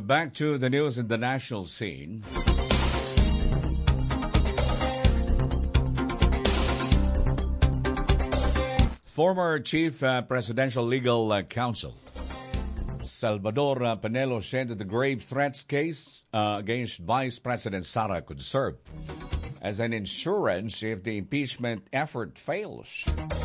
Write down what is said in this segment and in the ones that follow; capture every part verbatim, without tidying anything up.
Back to the news in the national scene. Former Chief uh, Presidential Legal uh, Counsel Salvador uh, Panelo said that the grave threats case uh, against Vice President Sara could serve as an insurance if the impeachment effort fails.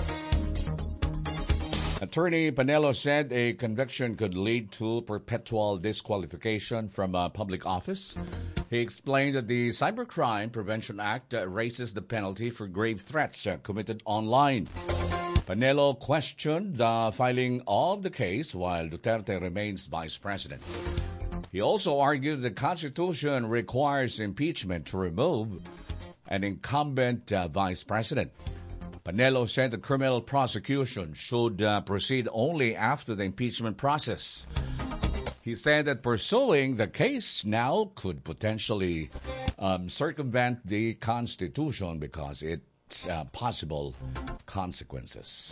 Attorney Panelo said a conviction could lead to perpetual disqualification from uh, public office. He explained that the Cybercrime Prevention Act uh, raises the penalty for grave threats uh, committed online. Panelo questioned the filing of the case while Duterte remains vice president. He also argued the Constitution requires impeachment to remove an incumbent uh, vice president. Panelo said the criminal prosecution should uh, proceed only after the impeachment process. He said that pursuing the case now could potentially um, circumvent the Constitution because it's uh, possible consequences.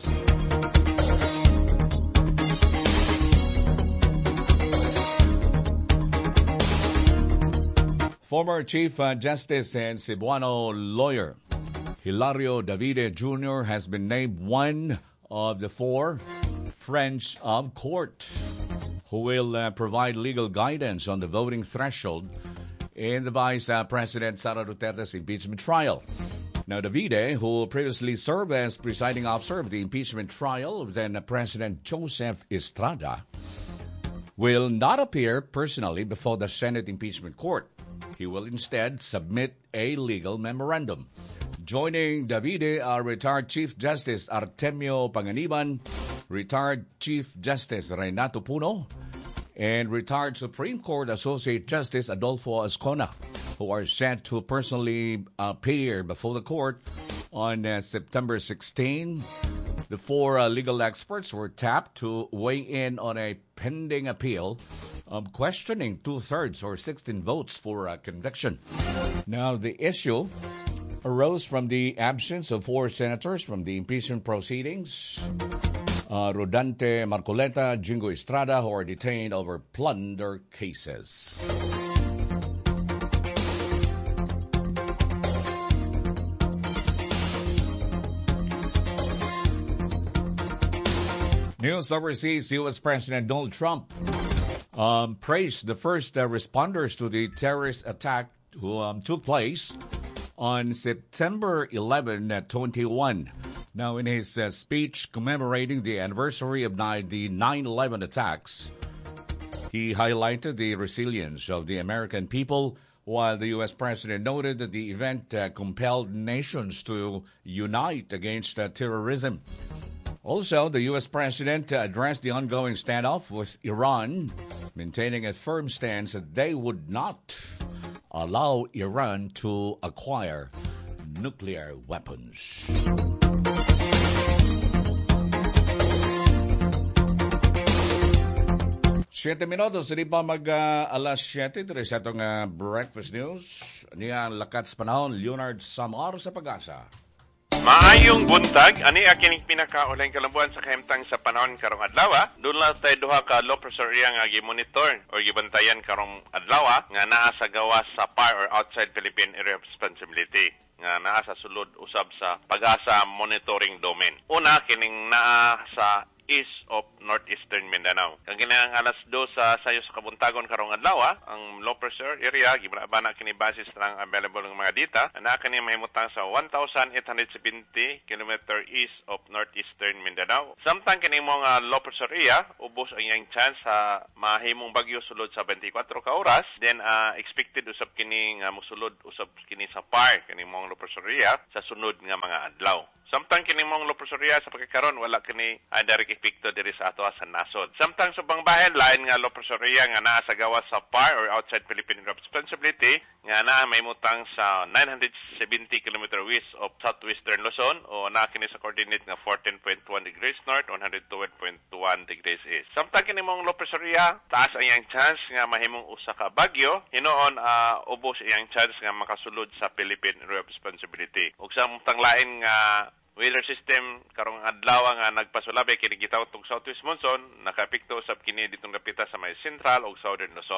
Former Chief uh, Justice and Cebuano lawyer Hilario Davide Junior has been named one of the four Friends of Court who will uh, provide legal guidance on the voting threshold in the Vice uh, President Sara Duterte's impeachment trial. Now, Davide, who previously served as presiding officer of the impeachment trial of then President Joseph Estrada, will not appear personally before the Senate Impeachment Court. He will instead submit a legal memorandum. Joining Davide are retired Chief Justice Artemio Panganiban, retired Chief Justice Renato Puno, and retired Supreme Court Associate Justice Adolfo Ascona, who are set to personally appear before the court on uh, September sixteenth. The four uh, legal experts were tapped to weigh in on a pending appeal um, questioning two-thirds or sixteen votes for uh, conviction. Now, the issue arose from the absence of four senators from the impeachment proceedings. Uh, Rodante Marcoleta, Jingo Estrada, who are detained over plunder cases. News overseas, U S President Donald Trump um, praised the first uh, responders to the terrorist attack who um, took place on September eleventh, twenty-one. Now, in his uh, speech commemorating the anniversary of the nine eleven attacks, he highlighted the resilience of the American people, while the U S President noted that the event uh, compelled nations to unite against uh, terrorism. Also, the U S President addressed the ongoing standoff with Iran, maintaining a firm stance that they would not allow Iran to acquire nuclear weapons. Siyete minutos, hindi pa mag uh, alas siyete, ito sa itong uh, breakfast news. Niya lakat sa panahon, Leonard Samar sa Pag-asa. Maayong buntag, ani aking pinakaulang kalambuan sa kahimtang sa panahon karong adlaw. Doon lang tayo duha ka law professor nga gi-monitor o gibantayan karong adlaw nga naa sa gawas sa P A R or outside Philippine Area of Responsibility nga naa sa sulod usab sa Pag-asa monitoring domain. Una kining naa sa east of northeastern Mindanao. Kang kinang alas dos sa sayo sa kabuntagon karong adlaw, ang low pressure area gibana kini basis lang available ng mga data na kani mahimutang sa one thousand eight hundred seventy kilometers east of northeastern Mindanao. Samtang kini mga low pressure area ubos ang iyang chance sa mahimong bagyo sulod sa twenty-four ka oras, then uh, expected usab kini nga mosulod usab kini sa P A R kini mga low pressure area sa sunod nga mga adlaw. Samtang kini mong low pressure area sa pagkakaroon wala kini uh, direct epekto diri sa ato sa nasod. Samtang sa bang bahen lain nga low pressure area nga naa sa gawas sa P A R or outside Philippine Area of Responsibility nga naa may mutang sa nine hundred seventy kilometers west of southwestern Luzon o naa kini sa coordinate nga fourteen point one degrees north, one hundred twelve point one degrees east. Samtang kini mong low pressure area taas ang iyang chance nga mahimong usa ka bagyo, hinuon uh, ubos iyang chance nga makasulod sa Philippine Area of Responsibility. Ug samtang lain nga weather system karong adlaw nga nagpasulabi kini gitawag tong southwest monsoon, nakaapekto usab kini ditong dapita sa may central ug southern Luzon.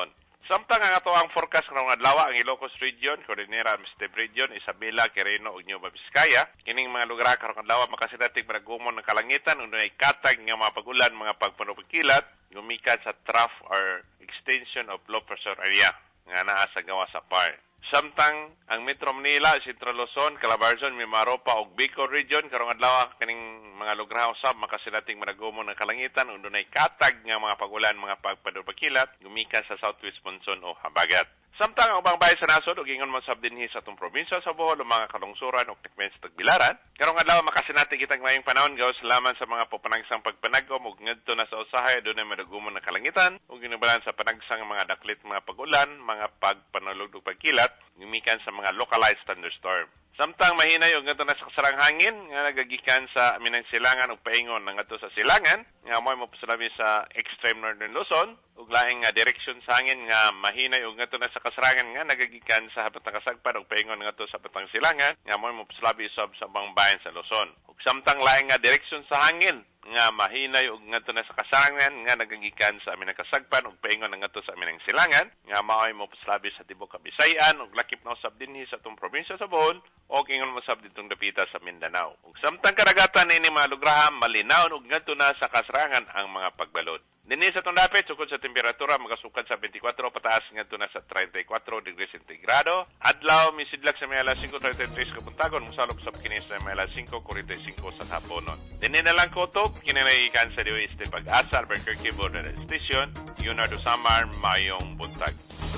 Samtang ang ato ang forecast karong adlaw ang Ilocos Region, Cordillera Administrative Region, Isabela, Quirino ug Nueva Vizcaya. Kining mga lugar karong adlaw makasidatig panagumon ng kalangitan ug dunay katag nga mga pagulan, mga pagpanupagkilat gumikan sa trough or extension of low pressure area nga naa sa gawa sa P A R. Samtang ang Metro Manila, Central Luzon, Calabarzon, Mimaropa ug Bicol Region karong adlaw kining mga lugar usab makasidating managumon ng kalangitan ug dunay katag nga mga pagulan, mga pagpanupagkilat gumikan sa southwest monsoon o habagat. Samtang ang ubang bahay sa nasod ug ingon man sab dinhi sa atong probinsya sa Bohol ug mga kalungsuran ug tikmen sa Tagbilaran, karong adlaw makasinati kitang mayong panahon gawas laman sa mga popanagsang pagpanagom ug ngadto na sa usahay dunay madagumon ng kalangitan ug ginubalan sa panagsang mga daklit mga pagulan, mga pagpanulog ug pagkilat gumikan sa mga localized thunderstorm. Samtang mahinay og ngadto na sa kasarang hangin nga nagagikan sa aminang silangan ug paingon ngadto sa silangan nga mo'y mopasalabi sa extreme northern Luzon ug laing nga direksyon sa hangin nga mahinay og ngadto na sa kasarangan nga nagagikan sa habatang kasagpan ug paingon ngadto sa batang silangan nga mo'y mopasalabi sab sa bang bayan sa Luzon. Ug samtang laing nga direksyon sa hangin nga mahinay og ngadto na sa kasarangan nga nagagikan sa aminang kasagpan ug paingon ngadto sa aminang silangan nga mao'y mopasalabi sa tibuok Kabisayan ug lakip na usab dinhi sa atong probinsya sa Bohol o ingon mo sab ditong dapita sa Mindanao. Ug samtang karagatan ini mga lugrahan malinaw ug ngadto na sa kasarangan ang mga pagbalod. Dinhi sa itong dapit, sukod sa temperatura, magasukad sa twenty-four pataas ngadto na sa thirty-four degrees centigrado. Adlaw, misidlak sa may alas five thirty-three kabuntagon, musalop sa kinis sa may alas five forty-five sa haponon. Dinhi na lang kutob, kinanaikan sa D O S T Pag-asa, Albuquerque Border Station, Leonardo Samar, Mayong Buntag.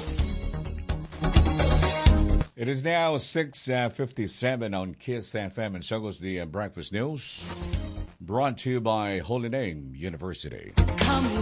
It is now six fifty-seven on Kiss F M, and so goes the uh, Breakfast News, brought to you by Holy Name University. Come